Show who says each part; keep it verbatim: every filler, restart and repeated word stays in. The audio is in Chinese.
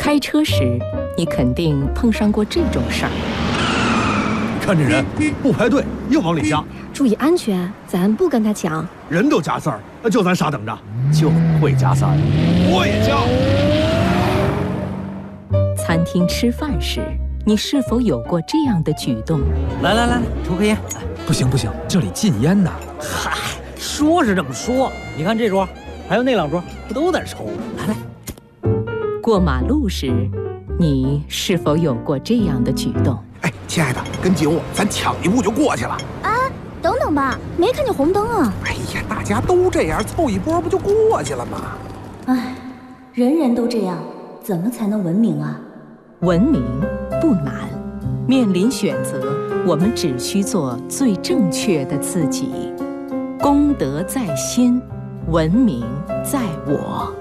Speaker 1: 开车时，你肯定碰上过这种事儿。
Speaker 2: 看这人不排队硬往里加，
Speaker 3: 注意安全，咱不跟他抢。
Speaker 2: 人都加塞儿，就咱傻等着。
Speaker 4: 就会加塞儿，
Speaker 2: 我也加。
Speaker 1: 餐厅吃饭时，你是否有过这样的举动？
Speaker 4: 来来来，抽根烟。
Speaker 5: 不行不行，这里禁烟呐。
Speaker 4: 嗨，说是这么说，你看这桌，还有那两桌，不都在抽？来来。
Speaker 1: 过马路时，你是否有过这样的举动？
Speaker 6: 哎，亲爱的，跟紧我，咱抢一步就过去了。
Speaker 3: 啊，等等吧，没看见红灯啊。
Speaker 6: 哎呀，大家都这样，凑一波不就过去了吗？
Speaker 7: 哎，人人都这样，怎么才能文明啊？
Speaker 1: 文明不难，面临选择，我们只需做最正确的自己。公德在心，文明在我。